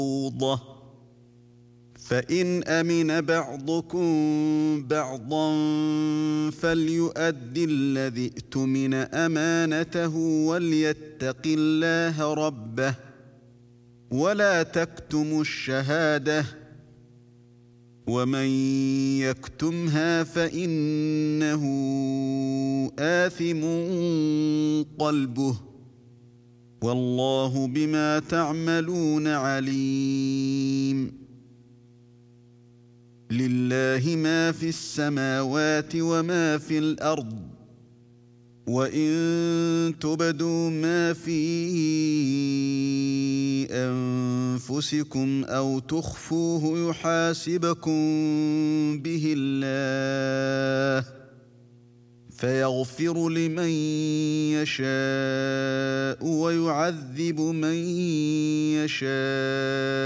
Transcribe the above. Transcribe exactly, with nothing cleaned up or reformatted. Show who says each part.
Speaker 1: فإن أمن بعضكم بعضا فليؤد الذي اؤتمن أمانته وليتق الله ربه ولا تكتموا الشهادة ومن يكتمها فإنه آثم قلبه والله بما تعملون عليم. لله ما في السماوات وما في الأرض وإن تبدوا ما في أنفسكم أو تخفوه يحاسبكم به الله فيغفر لمن يشاء ويعذب من يشاء